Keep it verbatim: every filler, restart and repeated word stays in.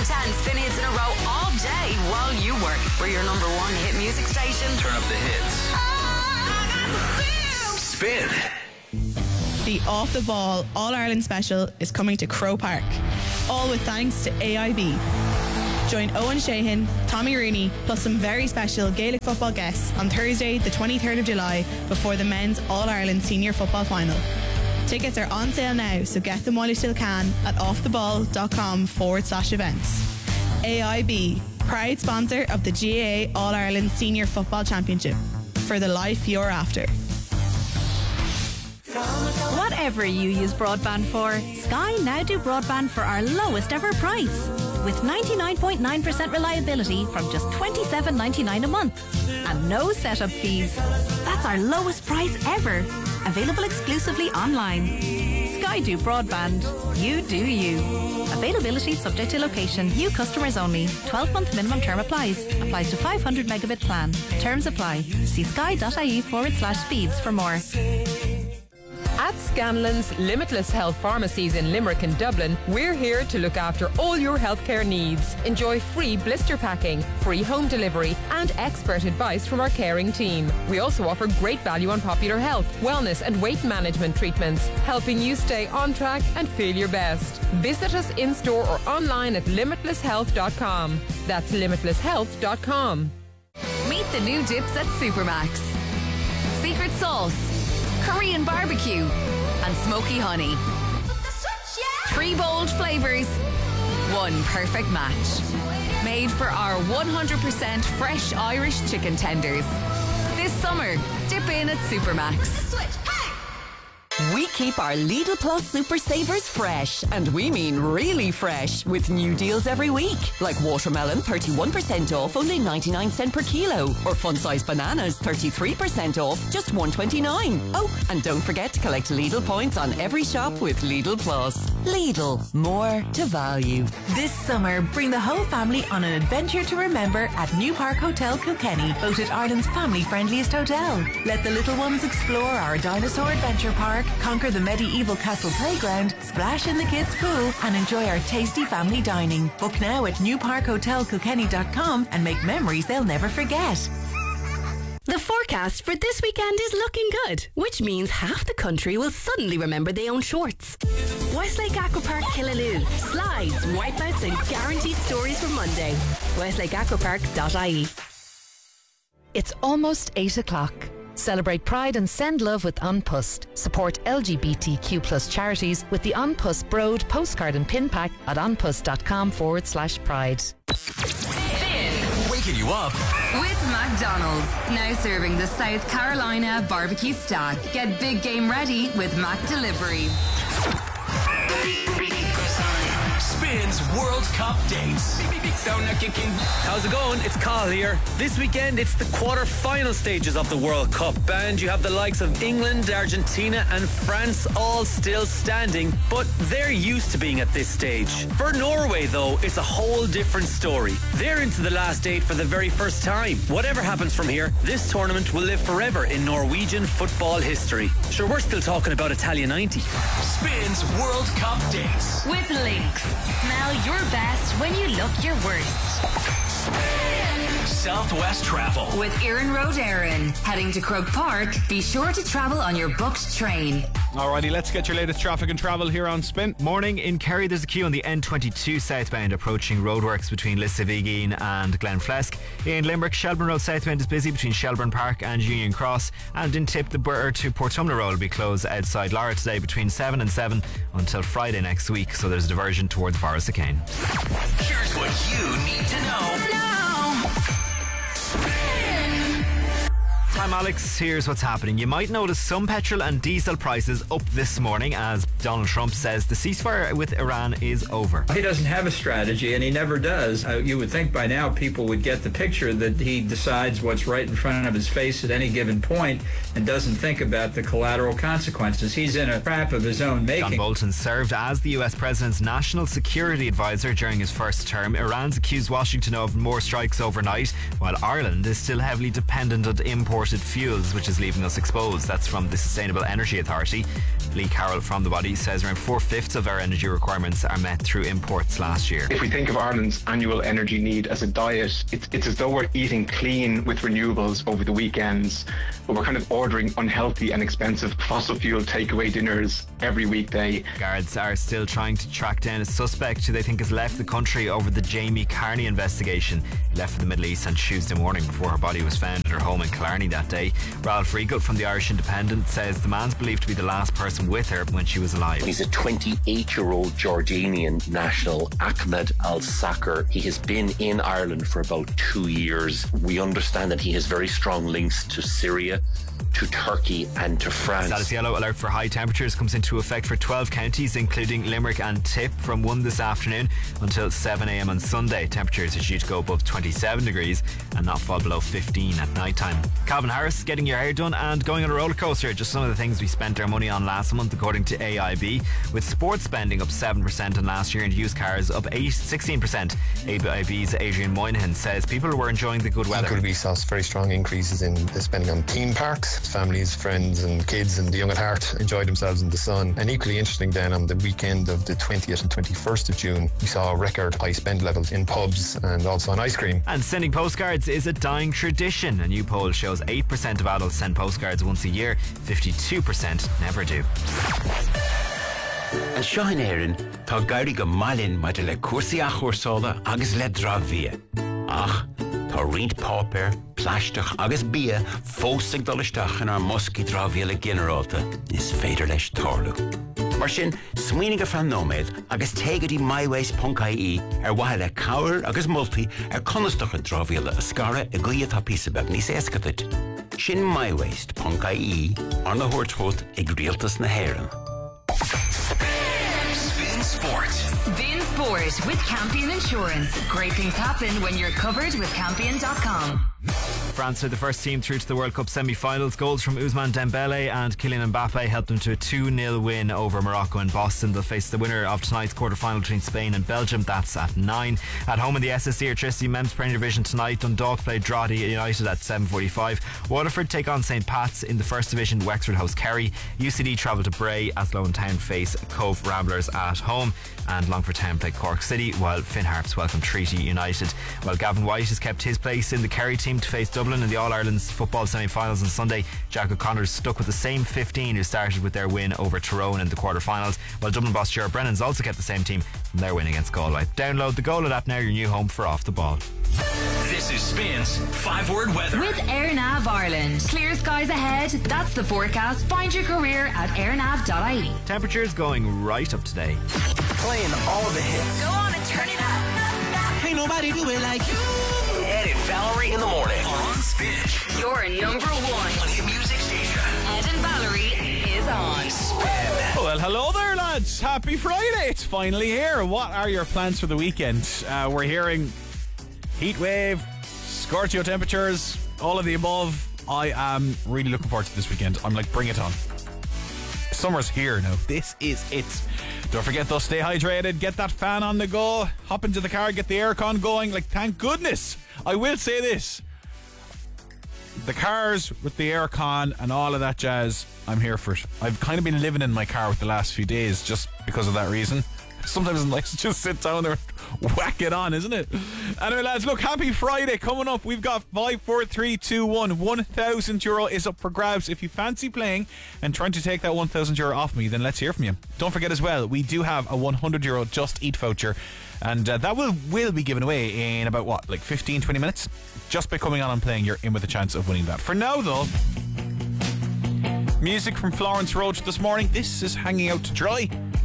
ten spin hits in a row all day while you work. We're your number one hit music station. Turn up the hits. Spin. The Off the Ball All-Ireland Special is coming to Croke Park, all with thanks to A I B. Join Owen Sheehan, Tommy Rooney, plus some very special Gaelic football guests on Thursday, the twenty-third of July, before the men's All-Ireland Senior Football Final. Tickets are on sale now, so get them while you still can at offtheball.com forward slash events. A I B, proud sponsor of the G A A All-Ireland Senior Football Championship. For the life you're after. Whatever you use broadband for, Sky now do broadband for our lowest ever price. With ninety-nine point nine percent reliability from just twenty-seven ninety-nine a month. And no setup fees. That's our lowest price ever. Available exclusively online. Sky do broadband. You do you. Availability subject to location. New customers only. twelve month minimum term applies. Applies to five hundred megabit plan. Terms apply. See sky.ie forward slash speeds for more. At Scanlon's Limitless Health Pharmacies in Limerick and Dublin, we're here to look after all your healthcare needs. Enjoy free blister packing, free home delivery and expert advice from our caring team. We also offer great value on popular health, wellness and weight management treatments, helping you stay on track and feel your best. Visit us in-store or online at limitless health dot com. That's limitless health dot com. Meet the new dips at Supermax. Secret sauce, Korean barbecue and smoky honey. Three bold flavours, one perfect match. Made for our one hundred percent fresh Irish chicken tenders. This summer, dip in at Supermax. We keep our Lidl Plus Super Savers fresh, and we mean really fresh, with new deals every week. Like watermelon, thirty-one percent off, only ninety-nine cents per kilo. Or fun-sized bananas, thirty-three percent off, just one twenty-nine. Oh, and don't forget to collect Lidl points on every shop with Lidl Plus. Lidl, more to value. This summer, bring the whole family on an adventure to remember at New Park Hotel Kilkenny, voted Ireland's family-friendliest hotel. Let the little ones explore our dinosaur adventure park, conquer the medieval castle playground, splash in the kids' pool, and enjoy our tasty family dining. Book now at new park hotel kilkenny dot com and make memories they'll never forget. The forecast for this weekend is looking good, which means half the country will suddenly remember they own shorts. Westlake Aquapark Killaloe. Slides, wipeouts and guaranteed stories for Monday. westlake aquapark dot I E. It's almost eight o'clock. Celebrate Pride and send love with An Post. Support L G B T Q plus charities with the An Post Broad postcard and pin pack at anpost.com forward slash pride. Waking you up with McDonald's. Now serving the South Carolina barbecue stack. Get big game ready with Mac Delivery. Spins World Cup dates. How's it going? It's Carl here. This weekend it's the quarter-final stages of the World Cup, and you have the likes of England, Argentina and France all still standing, but they're used to being at this stage. For Norway though, it's a whole different story. They're into the last eight for the very first time. Whatever happens from here, this tournament will live forever in Norwegian football history. Sure, we're still talking about Italia ninety. Spins World Cup dates with Lynx. Smell your best when you look your worst. Southwest Travel with Erin Road Erin. Heading to Croke Park, be sure to travel on your booked train. Alrighty, let's get your latest traffic and travel here on Spin. Morning in Kerry, there's a queue on the N twenty-two southbound approaching roadworks between Lissavigeen and Glenflesk. In Limerick, Shelburne Road southbound is busy between Shelburne Park and Union Cross. And in Tip, the Burr to Portumna Road will be closed outside Lara today between seven and seven until Friday next week. So there's a diversion towards Borrisacane. Here's what you need to know now. I'm Alex, here's what's happening. You might notice some petrol and diesel prices up this morning as Donald Trump says the ceasefire with Iran is over. He doesn't have a strategy, and he never does. Uh, you would think by now people would get the picture that he decides what's right in front of his face at any given point and doesn't think about the collateral consequences. He's in a trap of his own making. John Bolton served as the U S president's national security advisor during his first term. Iran's accused Washington of more strikes overnight, while Ireland is still heavily dependent on imported imported fuels, which is leaving us exposed. That's from the Sustainable Energy Authority. Lee Carroll from the body says around four-fifths of our energy requirements are met through imports last year. If we think of Ireland's annual energy need as a diet, it's, it's as though we're eating clean with renewables over the weekends, but we're kind of ordering unhealthy and expensive fossil fuel takeaway dinners every weekday. Guards are still trying to track down a suspect who they think has left the country over the Jamie Carney investigation. He left for the Middle East on Tuesday morning before her body was found at her home in Killarney that day. Ralph Riegel from the Irish Independent says the man's believed to be the last person with her when she was alive. He's a twenty-eight-year-old Jordanian national, Ahmed Al-Sakr. He has been in Ireland for about two years. We understand that he has very strong links to Syria, to Turkey and to France. Status yellow alert for high temperatures comes into effect for twelve counties, including Limerick and Tip, from one this afternoon until seven a.m. on Sunday. Temperatures are due to go above twenty-seven degrees and not fall below fifteen at night time. Calvin Harris getting your hair done and going on a roller coaster. Just some of the things we spent our money on last month, according to A I B, with sports spending up seven percent on last year and used cars up sixteen percent. A I B's Adrian Moynihan says people were enjoying the good weather. We saw very strong increases in the spending on theme parks. Families, friends and kids and the young at heart enjoyed themselves in the sun. And equally interesting then, on the weekend of the twentieth and twenty-first of June, we saw record high spend levels in pubs and also on ice cream. And sending postcards is a dying tradition. A new poll shows eight percent of adults send postcards once a year, fifty-two percent never do. An Seán Éireann, tá gairí go mailinn maidir le cuasaí a chóirsála agus le drámhia. Ach, tá riant pápéir, pláisteach agus bia fósaigh dul isteach in ar moscaí drámhia generalta is féidir leis tarlú. Mar sin, smaoinigh go fan nóméid agus tégadí myways.ie ar waithe le cabhair agus multaí ar conasteach a drámhia a scara a gcuiad tá písabeh níos éascaid. Sin myways.ie ar na thuirteót ag rialtas na hÉireann. Spin Sport. Spin Sport with Campion Insurance. Great things happen when you're covered with Campion dot com. France are the first team through to the World Cup semi-finals. Goals from Ousmane Dembele and Kylian Mbappe helped them to a two nil win over Morocco in Boston. They'll face the winner of tonight's quarter-final between Spain and Belgium. That's at nine. At home in the S S C Electricity Men's Premier Division tonight, Dundalk play Drogheda United at seven forty-five. Waterford take on St Pat's in the First Division. Wexford host Kerry. U C D travel to Bray as Lone Town face Cove Ramblers at home. And Longford Town play Cork City, while Finn Harps welcome Treaty United. While Gavin White has kept his place in the Kerry team to face Dublin in the All-Ireland's football semi-finals on Sunday, Jack O'Connor's stuck with the same fifteen who started with their win over Tyrone in the quarter-finals, while Dublin boss Gerard Brennan's also kept the same team from their win against Galway. Download the Goal app now, your new home for Off the Ball. This is Spin's five-word weather. With AirNav Ireland. Clear skies ahead. That's the forecast. Find your career at airnav dot I E. Temperatures going right up today. Playing all the hits. Go on and turn it up. Ain't nobody do it like you. Ed and Valerie in the morning on Spin. Your number one hit music station. Ed and Valerie is on Spin. Well, hello there, lads. Happy Friday. It's finally here. What are your plans for the weekend? Uh, we're hearing heat wave, scorchio temperatures, all of the above. I am really looking forward to this weekend. I'm like, bring it on. Summer's here now. This is it. Don't forget though, stay hydrated, get that fan on the go, hop into the car, get the aircon going. Like, thank goodness. I will say this. The cars with the aircon and all of that jazz, I'm here for it. I've kind of been living in my car with the last few days just because of that reason. Sometimes it's nice to just sit down there and whack it on, isn't it? Anyway, lads, look, happy Friday coming up. We've got five, four, three, two, one. one thousand euro is up for grabs. If you fancy playing and trying to take that one thousand euro off me, then let's hear from you. Don't forget as well, we do have a one hundred euro Just Eat voucher, and uh, that will, will be given away in about, what, like fifteen, twenty minutes? Just by coming on and playing, you're in with a chance of winning that. For now, though, music from Florence Roach this morning. This is Hanging Out to Dry.